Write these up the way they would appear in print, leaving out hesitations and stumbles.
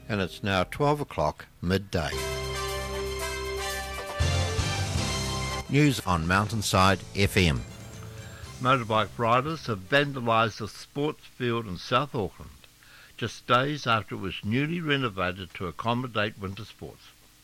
and it's now 12 o'clock midday. News on Mountainside FM. Motorbike riders have vandalised a sports field in South Auckland, just days after it was newly renovated to accommodate winter sports.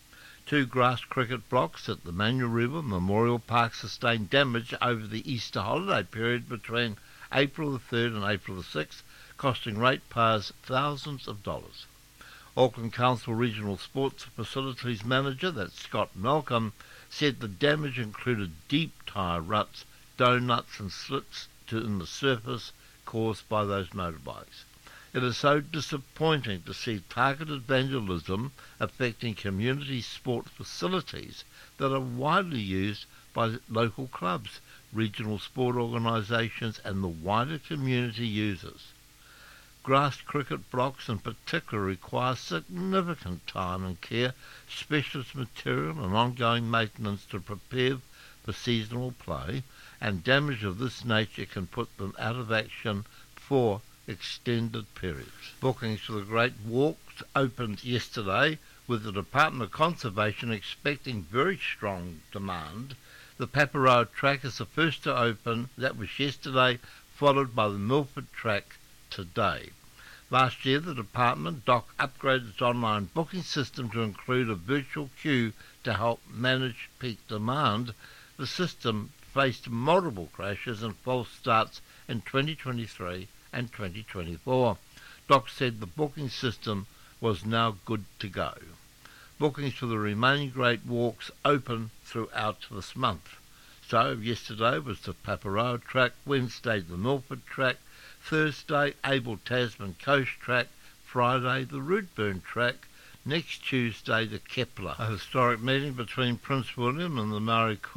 2 grass cricket blocks at the Manurewa Memorial Park sustained damage over the Easter holiday period between April the 3rd and April the 6th, costing ratepayers thousands of dollars. Auckland Council Regional Sports Facilities Manager, that's Scott Malcolm, said the damage included deep tyre ruts, donuts and slits in the surface caused by those motorbikes. It is so disappointing to see targeted vandalism affecting community sport facilities that are widely used by local clubs, regional sport organisations and the wider community users. Grass cricket blocks in particular require significant time and care, specialist material and ongoing maintenance to prepare for seasonal play, and damage of this nature can put them out of action for extended periods. Bookings for the Great Walks opened yesterday, with the Department of Conservation expecting very strong demand. The Paparoa track is the first to open. That was yesterday, followed by the Milford track today. Last year, the department, DOC, upgraded its online booking system to include a virtual queue to help manage peak demand. The system faced multiple crashes and false starts in 2023 and 2024. DOC said the booking system was now good to go. Bookings for the remaining Great Walks open throughout this month. So yesterday was the Paparoa track, Wednesday the Milford track, Thursday Abel Tasman Coast track, Friday the Rootburn track, next Tuesday the Kepler. A historic meeting between Prince William and the Maori